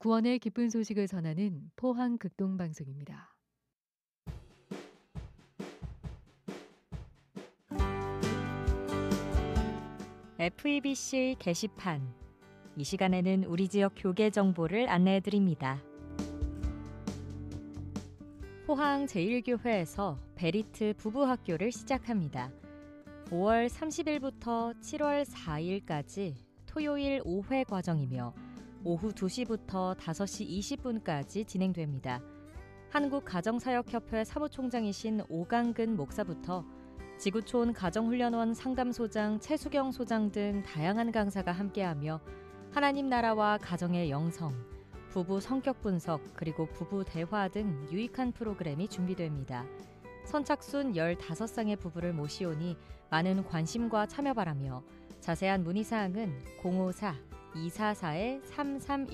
구원의 기쁜 소식을 전하는 포항 극동방송입니다. FEBC 게시판. 이 시간에는 우리 지역 교계 정보를 안내해드립니다. 포항 제1교회에서 베리트 부부학교를 시작합니다. 5월 30일부터 7월 4일까지 토요일 5회 과정이며 오후 2시부터 5시 20분까지 진행됩니다. 한국가정사역협회 사무총장이신 오강근 목사부터 지구촌 가정훈련원 상담소장 최수경 소장 등 다양한 강사가 함께하며 하나님 나라와 가정의 영성, 부부 성격 분석, 그리고 부부 대화 등 유익한 프로그램이 준비됩니다. 선착순 15쌍의 부부를 모시오니 많은 관심과 참여 바라며 자세한 문의사항은 054-244-3316